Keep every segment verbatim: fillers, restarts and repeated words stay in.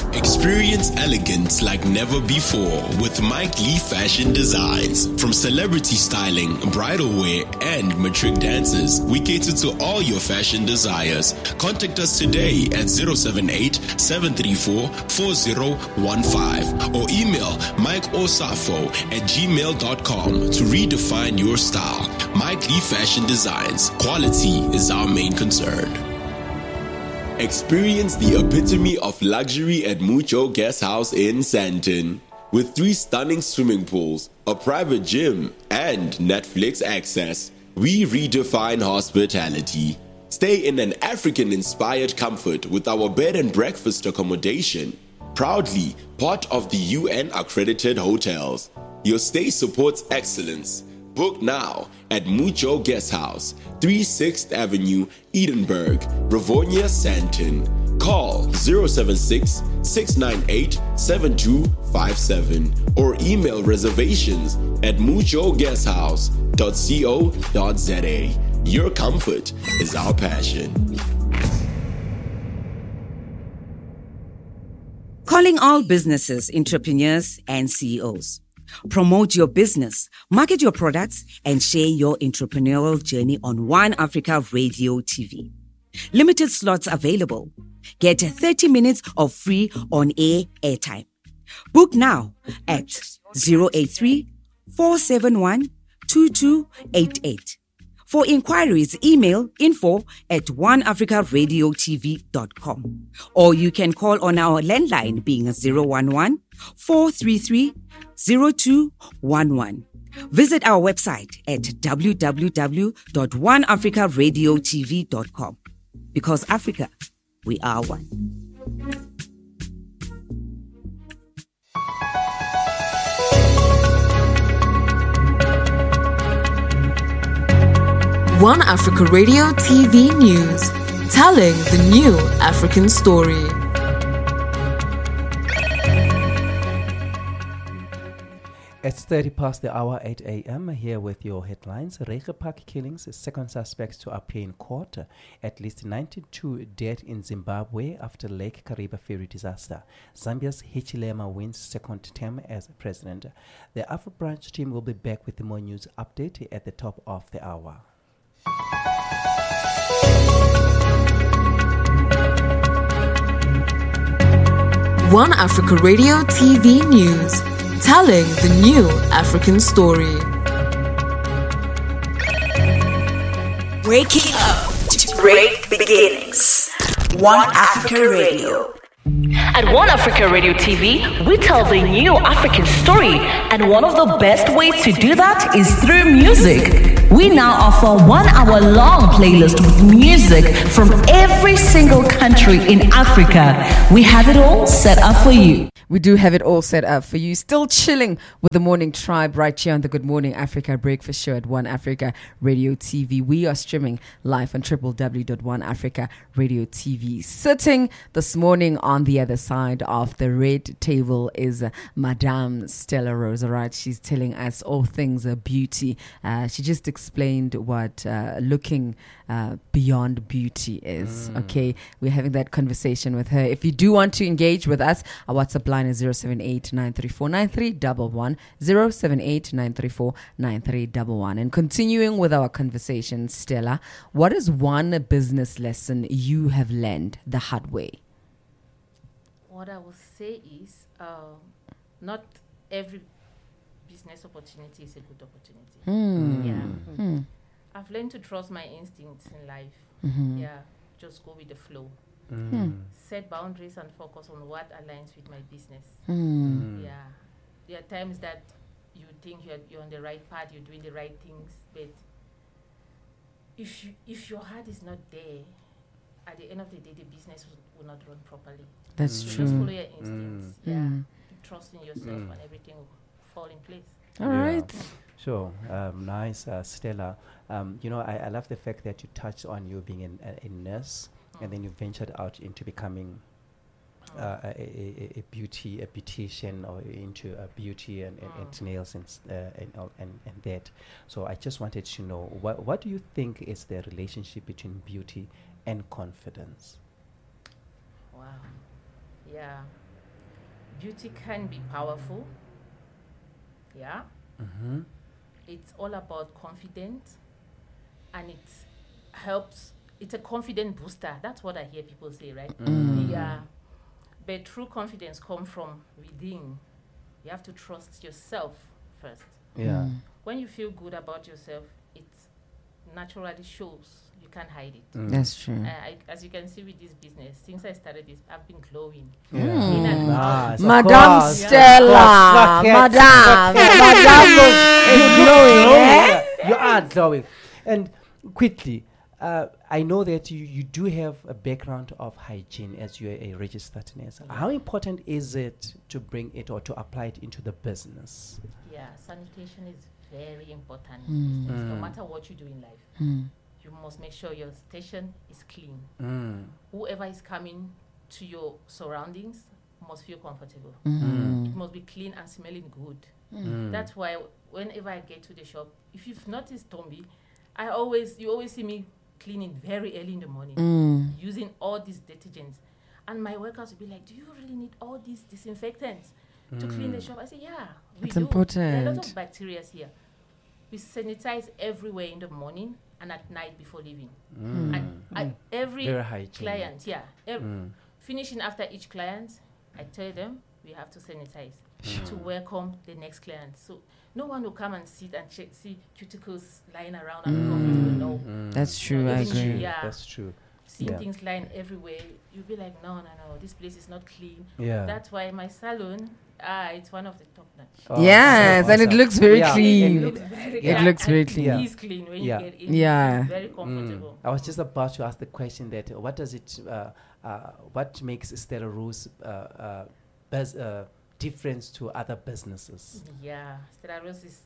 Experience elegance like never before with Mike Lee Fashion Designs. From celebrity styling, bridal wear, and matric dances, we cater to all your fashion desires. Contact us today at zero seven eight, seven three four, four zero one five or email mikeosafo at gmail dot com to redefine your style. Mike Lee Fashion Designs. Quality is our main concern. Experience the epitome of luxury at Mucho Guest House in Sandton. With three stunning swimming pools, a private gym, and Netflix access, we redefine hospitality. Stay in an African-inspired comfort with our bed and breakfast accommodation. Proudly part of the U N-accredited hotels. Your stay supports excellence. Book now at Mucho Guest House, thirty-sixth Avenue, Edinburgh, Rivonia, Sandton. Call zero seven six, six nine eight, seven two five seven or email reservations at mucho guest house dot co dot za. Your comfort is our passion. Calling all businesses, entrepreneurs, and C E Os. Promote your business, market your products, and share your entrepreneurial journey on One Africa Radio T V. Limited slots available. Get thirty minutes of free on-air airtime. Book now at zero eight three, four seven one, two two eight eight. For inquiries, email info at one africa radio t v dot com. Or you can call on our landline being zero one one, four three three, zero two one one. Visit our website at w w w dot one africa radio t v dot com. Because Africa, we are one. One Africa Radio T V News, telling the new African story. It's thirty past the hour, eight a.m. Here with your headlines. Reiche Park killings, second suspects to appear in court. At least ninety-two dead in Zimbabwe after Lake Kariba ferry disaster. Zambia's Hichilema wins second term as president. The Afro Branch team will be back with more news update at the top of the hour. One Africa Radio T V News, telling the new African story. Waking up to great beginnings. One Africa Radio. At One Africa Radio T V, we tell the new African story, and one of the best ways to do that is through music. We now offer one hour long playlist with music from every single country in Africa. We have it all set up for you. We do have it all set up for you. Still chilling with the Morning Tribe right here on the Good Morning Africa Breakfast Show at One Africa Radio T V. We are streaming live on w w w dot one africa radio t v. Sitting this morning on the other side of the red table is uh, Madame Stella Rose. All right, she's telling us all things uh, beauty. Uh, she just explained what uh, looking uh, beyond beauty is. Mm. Okay, we're having that conversation with her. If you do want to engage with us, our WhatsApp line is zero seven eight, nine three four, nine three one one, zero seven eight, nine three four, nine three one one. And continuing with our conversation, Stella, what is one business lesson you have learned the hard way? What I will say is, uh, not every business opportunity is a good opportunity. Mm. Yeah, Mm. I've learned to trust my instincts in life. Mm-hmm. Yeah, just go with the flow. Mm. Set boundaries and focus on what aligns with my business. Mm. Yeah, there are times that you think you're you're on the right path, you're doing the right things, but if you, if your heart is not there, at the end of the day, the business will, will not run properly. That's So true. just follow your instincts. Mm. Yeah, Mm. trust in yourself, Mm. and everything will fall in place. All right. Sure. Um, nice, uh, Stella. Um, you know, I, I love the fact that you touched on you being an, a, a nurse, Mm. and then you ventured out into becoming uh, a, a, a beauty, a beautician, or into uh, beauty and, and, and nails and, s- uh, and, all- and and that. So I just wanted to know, what what do you think is the relationship between beauty and confidence? Wow. Yeah. beauty can be powerful. Yeah. Mm-hmm. It's all about confidence, and it helps. It's a confident booster. That's what I hear people say, right? Mm. Yeah. But true confidence comes from within. You have to trust yourself first. Yeah. When you feel good about yourself, it naturally shows. You can't hide it. Mm. That's true. Uh, I, as you can see with this business, since I started this, I've been glowing. Yeah. In and out. Nice, of Madame course. Stella, Of course. Madame, Rocket. Madame is glowing. eh? You are glowing. And quickly, uh, I know that you, you do have a background of hygiene as you're a registered nurse. How important is it to bring it or to apply it into the business? Yeah, sanitation is very important in business. No Mm. matter what you do in life, Mm. you must make sure your station is clean. Mm. Whoever is coming to your surroundings must feel comfortable. Mm. It must be clean and smelling good. Mm. That's why whenever I get to the shop, if you've noticed, Tombi, I always you always see me cleaning very early in the morning, Mm. using all these detergents. And my workers will be like, do you really need all these disinfectants to clean the shop? I say, yeah, we It's do. There are a lot important. of bacteria here. We sanitize everywhere in the morning and at night before leaving. Mm. And I, every Very hygienic. client, yeah, ev- Mm. finishing after each client, I tell them we have to sanitize to welcome the next client. So no one will come and sit and check, see cuticles lying around and be comfortable. No, Mm. That's true. I That's agree. Yeah. That's true. seeing Yeah. things lying everywhere, you'll be like, no, no, no, this place is not clean. Yeah. That's why my salon, ah, it's one of the top notch. Oh, Yes, awesome, and it awesome. looks very Yeah, clean. and It looks very, It yeah, looks and very it clean. is clean when Yeah. you get in. Yeah. It's very Mm. comfortable. I was just about to ask the question that uh, what does it, uh, uh, what makes Stella Rose uh, uh, bus- uh, difference to other businesses? Yeah, Stella Rose is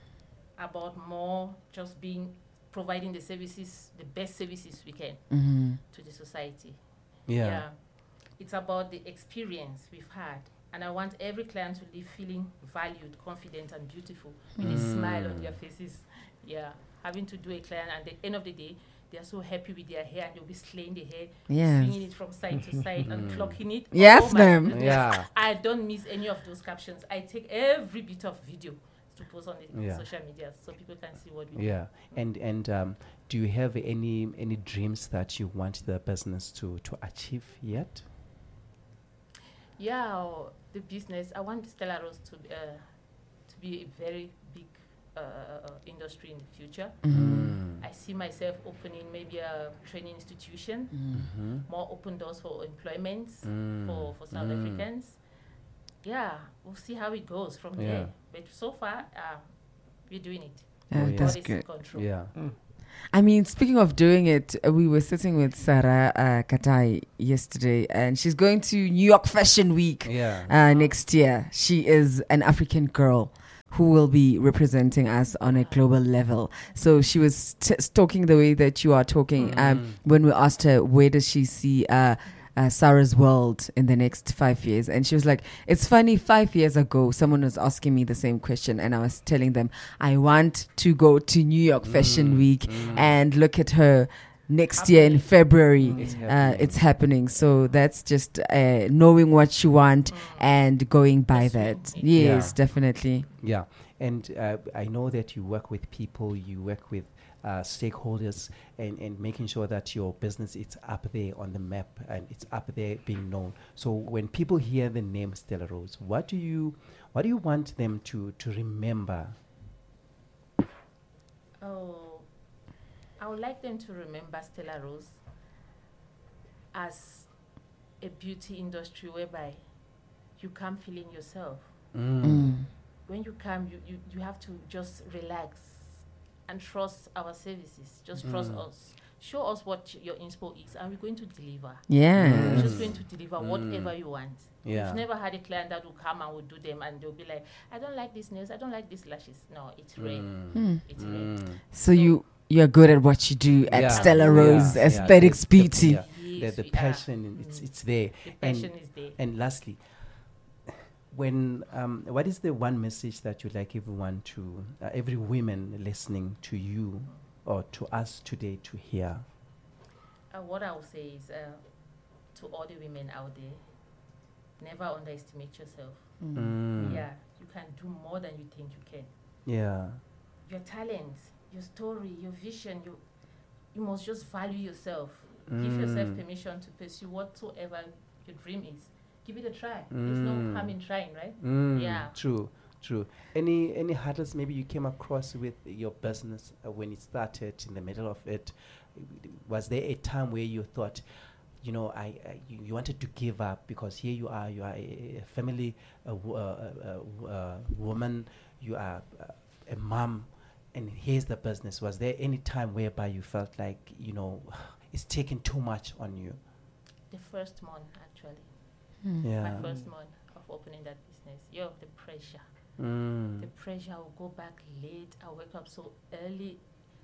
about more just being providing the services, the best services we can Mhm. to the society. Yeah. It's about the experience we've had. And I want every client to leave feeling valued, confident, and beautiful with a smile on their faces. Yeah. Having to do a client, and at the end of the day, they are so happy with their hair, and they'll be slaying the hair, Yes. swinging it from side to side, and clocking it. Yes, Oh my ma'am. goodness. Yeah. I don't miss any of those captions. I take every bit of video to post on the Yeah. social media so people can see what we do. Yeah. And and um, do you have any any dreams that you want the business to to achieve yet? Yeah, or the business. I want Stella Rose to uh, to be a very big uh, uh, industry in the future. Mm. I see myself opening maybe a training institution, Mm-hmm. more open doors for employment Mm. for, for South Mm. Africans. Yeah, we'll see how it goes from Yeah. there. But so far, uh, we're doing it. Yeah, Oh, yeah. that's God is in good. control. Yeah. I mean, speaking of doing it, uh, we were sitting with Sarah uh, Katai yesterday, and she's going to New York Fashion Week Yeah. uh, next year. She is an African girl who will be representing us on a global level. So she was t- talking the way that you are talking. Um, when we asked her where does she see uh, uh, Sarah's world in the next five years, and she was like, "It's funny. Five years ago, someone was asking me the same question, and I was telling them I want to go to New York Fashion Week and look at her." Next year in February, It's uh, happening. it's happening. So that's just uh, knowing what you want and going by that. Pursuing it. Yes, Yeah. definitely. Yeah, and uh, I know that you work with people, you work with uh, stakeholders, and, and making sure that your business is up there on the map and it's up there being known. So when people hear the name Stella Rose, what do you what do you want them to to remember? Oh, I would like them to remember Stella Rose as a beauty industry whereby you come feeling yourself. Mm. When you come, you, you, you have to just relax and trust our services. Just trust us. Show us what your inspo is, and we're going to deliver. Yeah. We're just going to deliver whatever you want. Yeah. We've never had a client that will come and will do them, and they'll be like, I don't like this nails, I don't like these lashes. No, it's rare. It's rare. Mm. So you you're good at what you do at Yeah. Stella Yeah, Rose yeah, Aesthetics the- the- Beauty. yeah. Yes, the, we the are. passion, it's Mm. it's there. The And- passion is there. And lastly, when um, what is the one message that you'd like everyone to, uh, every woman listening to you or to us today to hear? Uh, what I will say is uh, to all the women out there, never underestimate yourself. Mm. Yeah, you can do more than you think you can. Yeah. Your talents, your story, your vision, you you must just value yourself. Mm. Give yourself permission to pursue whatsoever your dream is. Give it a try. There's no Mm. harm in trying, right? Mm, Yeah. True, true. Any any hurdles maybe you came across with your business uh, when it started, in the middle of it? Was there a time where you thought, you know, I, I you, you wanted to give up because here you are, you are a, a family a, w- uh, uh, uh, woman, you are uh, a mom, and here's the business. Was there any time whereby you felt like, you know, it's taking too much on you? The first month, actually. Yeah. My first month of opening that business. Yo, the pressure. Mm. The pressure. I will go back late. I wake up so early.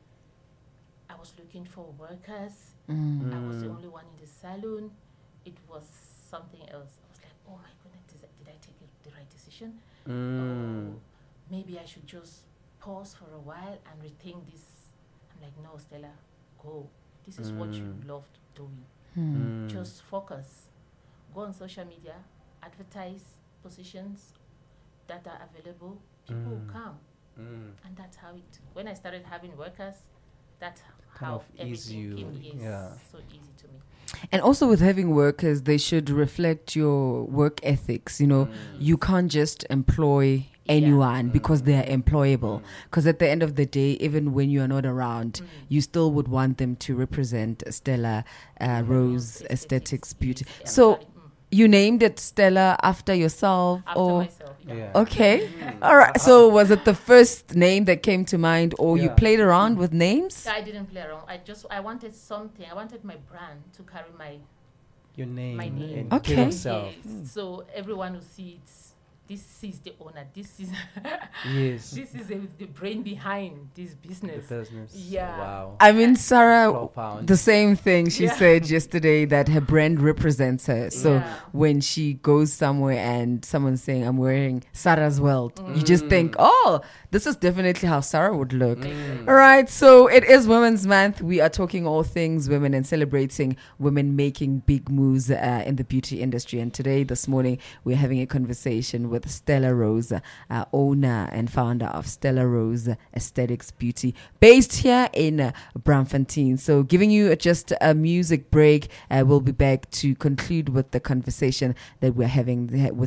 I was looking for workers. Mm. I was the Mm. only one in the salon. It was something else. I was like, oh my goodness, did I, did I take it- the right decision? Mm. Oh, maybe I should just pause for a while and rethink this. I'm like, no, Stella, go. This is what you Mm. loved doing. Mm. Just focus. Go on social media, advertise positions that are available. People Mm. will come. Mm. And that's how it, when I started having workers, that's Kind how of ease everything you, came. Yes, yeah. so easy to me. And also with having workers, they should reflect your work ethics. You know, you can't just employ anyone because they are employable. Because at the end of the day, even when you are not around, you still would want them to represent Stella uh, Rose Aesthetics Beauty. Yes, So mm, you named it Stella after yourself, after or myself. Yeah. Yeah. okay, all right. So was it the first name that came to mind, or you Yeah. played around with names? I didn't play around. I just I wanted something. I wanted my brand to carry my Your name, My name. and Okay. kill yourself. yes. So everyone will see it. This is the owner. This is Yes. this is the, the brain behind this The business. business. Yeah. Wow. I mean, Sarah, Profound. the same thing she Yeah. said yesterday, that her brand represents her. So Yeah. when she goes somewhere and someone's saying, I'm wearing Sarah's World, you just Mm. think, oh, this is definitely how Sarah would look. All right. So it is Women's Month. We are talking all things women and celebrating women making big moves uh, in the beauty industry. And today, this morning, we're having a conversation with Stella Rose, uh, owner and founder of Stella Rose Aesthetics Beauty, based here in uh, Braamfontein. So giving you uh, just a music break. Uh, we'll be back to conclude with the conversation that we're having th- with